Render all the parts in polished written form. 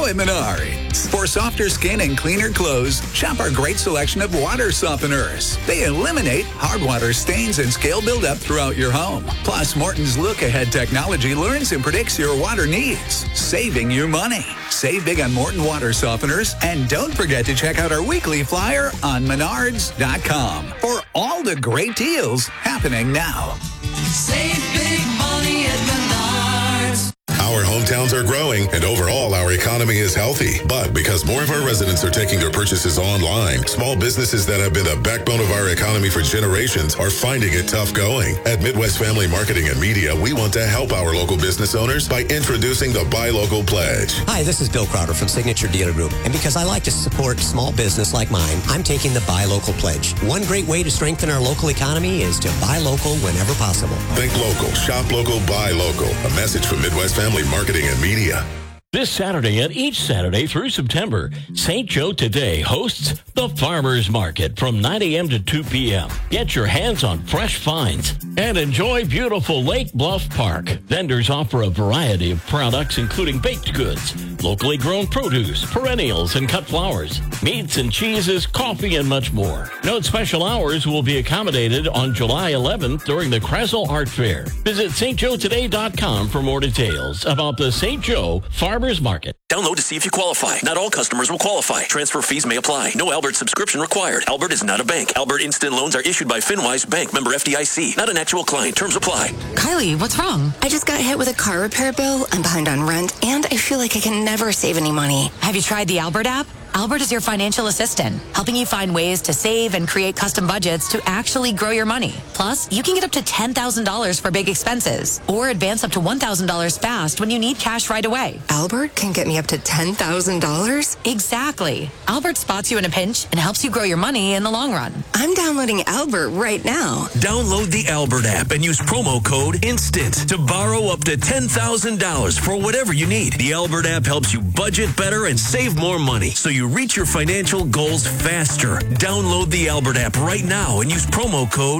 at Menards. For softer skin and cleaner clothes, shop our great selection of water softeners. They eliminate hard water stains and scale buildup throughout your home. Plus, Morton's look-ahead technology learns and predicts your water needs, saving you money. Save big on Morton water softeners, and don't forget to check out our weekly flyer on menards.com for all the great deals happening now. Save big money at Menards. Our hometowns are growing, and overall, our economy is healthy. But because more of our residents are taking their purchases online, small businesses that have been the backbone of our economy for generations are finding it tough going. At Midwest Family Marketing and Media, we want to help our local business owners by introducing the Buy Local Pledge. Hi, this is Bill Crowder from Signature Dealer Group. And because I like to support small business like mine, I'm taking the Buy Local Pledge. One great way to strengthen our local economy is to buy local whenever possible. Think local, shop local, buy local. A message from Midwest Family Marketing and Media. This Saturday and each Saturday through September, St. Joe Today hosts the Farmers Market from 9 a.m. to 2 p.m. Get your hands on fresh finds and enjoy beautiful Lake Bluff Park. Vendors offer a variety of products, including baked goods, locally grown produce, perennials, and cut flowers, meats and cheeses, coffee, and much more. Note special hours will be accommodated on July 11th during the Krasel Art Fair. Visit stjoetoday.com for more details about the St. Joe Farmers Market. Download to see if you qualify. Not all customers will qualify. Transfer fees may apply. No Albert subscription required. Albert is not a bank. Albert Instant Loans are issued by FinWise Bank, member FDIC. Not an actual client. Terms apply. Kylie, what's wrong? I just got hit with a car repair bill. I'm behind on rent, and I feel like I can never save any money. Have you tried the Albert app? Albert is your financial assistant, helping you find ways to save and create custom budgets to actually grow your money. Plus, you can get up to $10,000 for big expenses or advance up to $1,000 fast when you need cash right away. Albert can get me up to $10,000? Exactly. Albert spots you in a pinch and helps you grow your money in the long run. I'm downloading Albert right now. Download the Albert app and use promo code INSTANT to borrow up to $10,000 for whatever you need. The Albert app helps you budget better and save more money, so you reach your financial goals faster. Download the Albert app right now and use promo code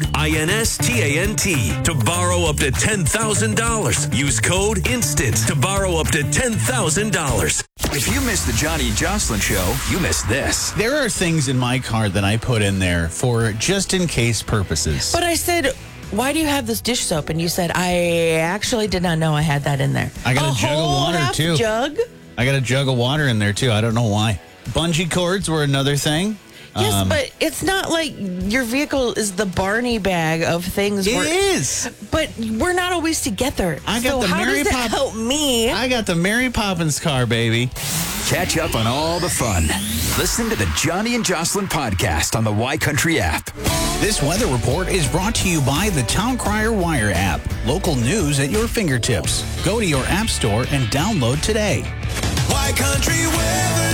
INSTANT to borrow up to $10,000. Use code INSTANT to borrow up to $10,000. If you missed the Johnny and Jocelyn show, you missed this. There are things in my car that I put in there for just in case purposes. But I said, why do you have this dish soap? And you said, I actually did not know I had that in there. I got a jug of water, too. Jug? I got a jug of water in there, too. I don't know why. Bungee cords were another thing. Yes, but it's not like your vehicle is the Barney bag of things. It is. But we're not always together. I got the how Mary does that help me? I got the Mary Poppins car, baby. Catch up on all the fun. Listen to the Johnny and Jocelyn podcast on the Y Country app. This weather report is brought to you by the Town Crier Wire app. Local news at your fingertips. Go to your app store and download today. Y Country weather.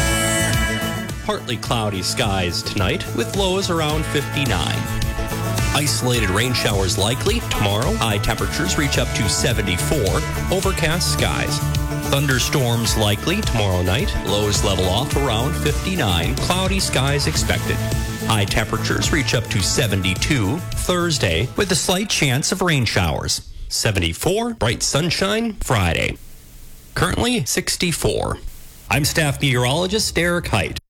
Partly cloudy skies tonight with lows around 59. Isolated rain showers likely tomorrow. High temperatures reach up to 74. Overcast skies. Thunderstorms likely tomorrow night. Lows level off around 59. Cloudy skies expected. High temperatures reach up to 72 Thursday with a slight chance of rain showers. 74, bright sunshine Friday. Currently 64. I'm staff meteorologist Derek Height.